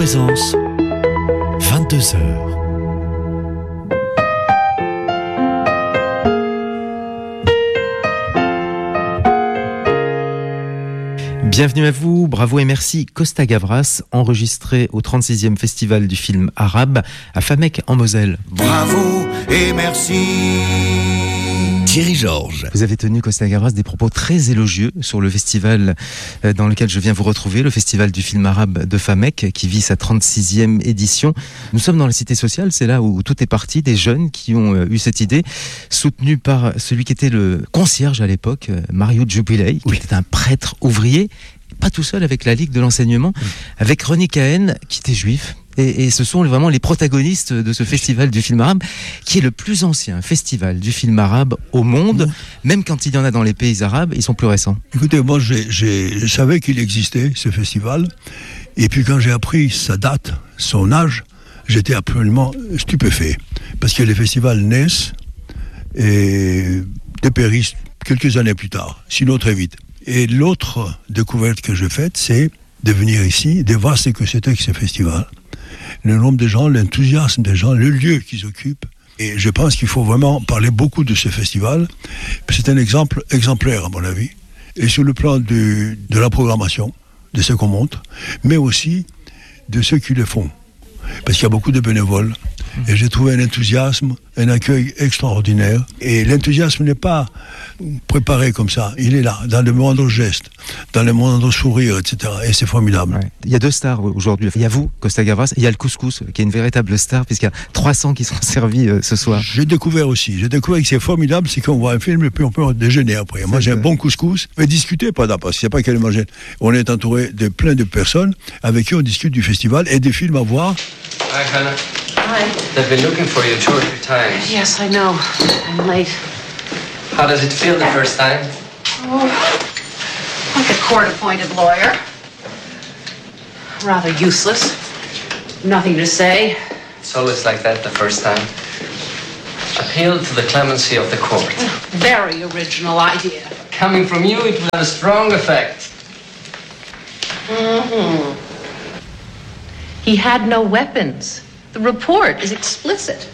Présence, 22h. Bienvenue à vous, bravo et merci. Costa Gavras, enregistré au 36e Festival du film arabe à Famecq en Moselle. Bravo et merci. Thierry Georges. Vous avez tenu, Costa Gavras, des propos très élogieux sur le festival dans lequel je viens vous retrouver, le Festival du film arabe de Famecq, qui vit sa 36e édition. Nous sommes dans la cité sociale, c'est là où tout est parti, des jeunes qui ont eu cette idée, soutenue par celui qui était le concierge à l'époque, Mario Jubilei, qui était un prêtre ouvrier, pas tout seul avec la Ligue de l'enseignement, avec René Cahen, qui était juif. Et ce sont vraiment les protagonistes de ce festival du film arabe, qui est le plus ancien festival du film arabe au monde. Même quand il y en a dans les pays arabes, ils sont plus récents. Écoutez, moi je savais qu'il existait, ce festival. Et puis quand j'ai appris sa date, son âge, j'étais absolument stupéfait. Parce que les festivals naissent et dépérissent quelques années plus tard, sinon très vite. Et l'autre découverte que j'ai faite, c'est de venir ici, de voir ce que c'était que ce festival. Le nombre de gens, l'enthousiasme des gens, le lieu qu'ils occupent. Et je pense qu'il faut vraiment parler beaucoup de ce festival. C'est un exemple exemplaire, à mon avis. Et sur le plan de la programmation, de ce qu'on montre, mais aussi de ceux qui le font. Parce qu'il y a beaucoup de bénévoles. Et j'ai trouvé un enthousiasme, un accueil extraordinaire. Et l'enthousiasme n'est pas préparé comme ça. Il est là, dans le moindre geste, dans le moindre sourire, etc. Et c'est formidable. Ouais. Il y a deux stars aujourd'hui. Il y a vous, Costa Gavras, et il y a le couscous, qui est une véritable star, puisqu'il y a 300 qui sont servis ce soir. J'ai découvert que c'est formidable, c'est qu'on voit un film et puis on peut déjeuner après. Moi, j'ai un bon couscous. Mais discuter, pas parce qu'il n'y a pas qu'à le manger. On est entouré de plein de personnes avec qui on discute du festival et des films à voir. Hi, Hannah. Hi. They've been looking for you 2 or 3 times. Yes, I know. I'm late. How does it feel the first time? Oh, like a court-appointed lawyer. Rather useless. Nothing to say. It's always like that the first time. Appeal to the clemency of the court. Very original idea. Coming from you, it will have a strong effect. Mm-hmm. He had no weapons. The report is explicit.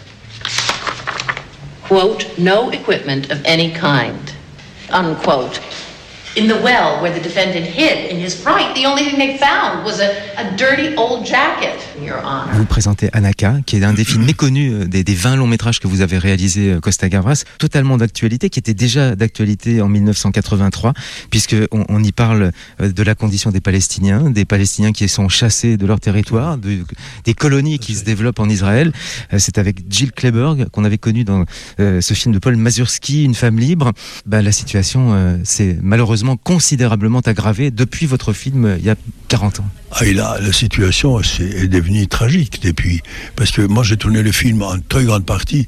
Quote, no equipment of any kind. Unquote. In the well where the defendant hid, in his fright, the only thing they found was a dirty old jacket, Your Honor. Vous présentez Anaka, qui est un des films méconnus des 20 longs métrages que vous avez réalisés, Costa Gavras, totalement d'actualité, qui était déjà d'actualité en 1983, puisqu'on y parle de la condition des Palestiniens qui sont chassés de leur territoire, des colonies qui se développent en Israël. C'est avec Jill Clayburgh qu'on avait connu dans ce film de Paul Mazursky, Une femme libre. La situation s'est malheureusement considérablement aggravée depuis votre film il y a 40 ans. Ah, et là, la situation est devenue tragique depuis. Parce que moi, j'ai tourné le film en très grande partie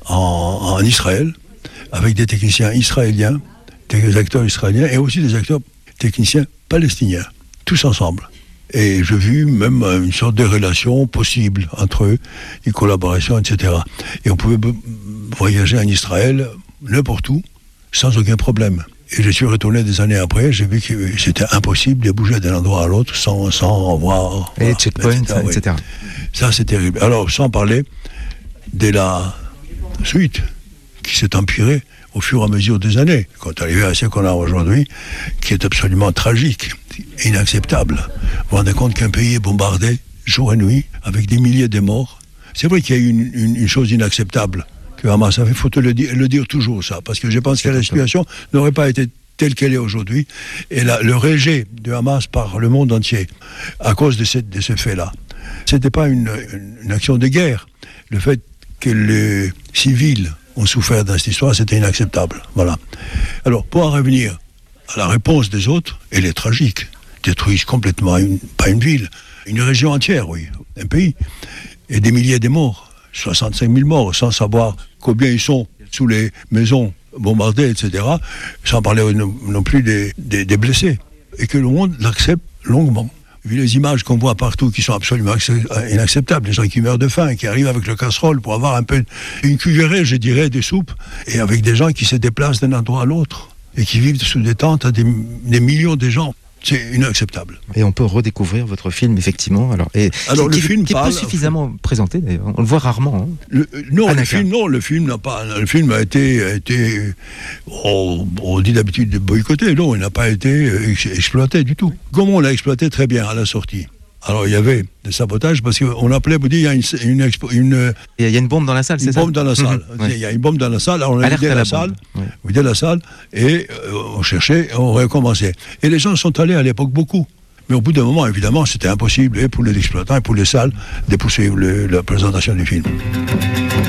en Israël, avec des techniciens israéliens, des acteurs israéliens et aussi des acteurs techniciens palestiniens, tous ensemble. Et j'ai vu même une sorte de relation possible entre eux, une collaboration, etc. Et on pouvait voyager en Israël n'importe où, sans aucun problème. Et je suis retourné des années après, j'ai vu que c'était impossible de bouger d'un endroit à l'autre sans voir... Et checkpoint, etc. Ça, c'est terrible. Alors, sans parler de la suite qui s'est empirée au fur et à mesure des années, quand on arrive à ce qu'on a aujourd'hui, qui est absolument tragique, inacceptable. Vous vous rendez compte qu'un pays est bombardé jour et nuit, avec des milliers de morts. C'est vrai qu'il y a une chose inacceptable que Hamas a fait, il faut le dire toujours ça, parce que je pense que la situation n'aurait pas été telle qu'elle est aujourd'hui, et le rejet de Hamas par le monde entier, à cause de ce fait-là. C'était pas une action de guerre. Le fait que les civils ont souffert dans cette histoire, c'était inacceptable. Voilà. Alors, pour en revenir à la réponse des autres, elle est tragique. Détruisent complètement, pas une ville, une région entière, oui, un pays, et des milliers de morts. 65 000 morts, sans savoir combien ils sont sous les maisons bombardées, etc., sans parler non plus des blessés. Et que le monde l'accepte longuement. Vu les images qu'on voit partout qui sont absolument inacceptables, les gens qui meurent de faim, qui arrivent avec le casserole pour avoir un peu une cuillerée, je dirais, de soupe, et avec des gens qui se déplacent d'un endroit à l'autre, et qui vivent sous des tentes, des millions de gens. C'est inacceptable. Et on peut redécouvrir votre film, effectivement. Alors le film qui est peu suffisamment présenté, d'ailleurs. On le voit rarement. Hein. Le film n'a pas. Le film a été on dit d'habitude boycotté. Non, il n'a pas été exploité du tout. Comment on l'a exploité très bien à la sortie. Alors il y avait des sabotages parce qu'on appelait, vous dites, il y a il y a une bombe dans la salle, c'est ça? Une bombe dans la salle. Il y a une bombe dans la salle. Alors on a vidé la salle et on cherchait, on recommençait. Et les gens sont allés à l'époque beaucoup. Mais au bout d'un moment, évidemment, c'était impossible et pour les exploitants et pour les salles de poursuivre la présentation du film.